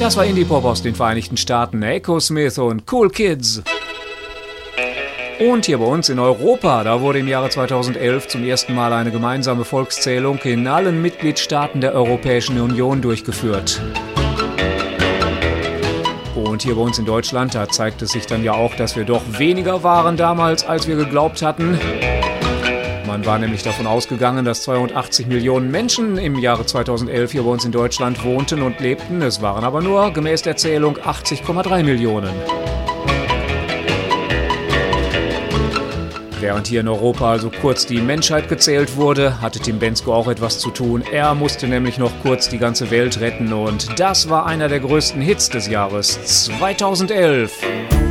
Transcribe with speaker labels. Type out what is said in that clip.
Speaker 1: Das war Indie-Pop aus den Vereinigten Staaten, Echosmith und Cool Kids. Und hier bei uns in Europa, da wurde im Jahre 2011 zum ersten Mal eine gemeinsame Volkszählung in allen Mitgliedstaaten der Europäischen Union durchgeführt. Und hier bei uns in Deutschland, da zeigt es sich dann ja auch, dass wir doch weniger waren damals, als wir geglaubt hatten. Man war nämlich davon ausgegangen, dass 82 Millionen Menschen im Jahre 2011 hier bei uns in Deutschland wohnten und lebten. Es waren aber nur gemäß der Zählung 80,3 Millionen. Während hier in Europa also kurz die Menschheit gezählt wurde, hatte Tim Bendzko auch etwas zu tun. Er musste nämlich noch kurz die ganze Welt retten und das war einer der größten Hits des Jahres 2011.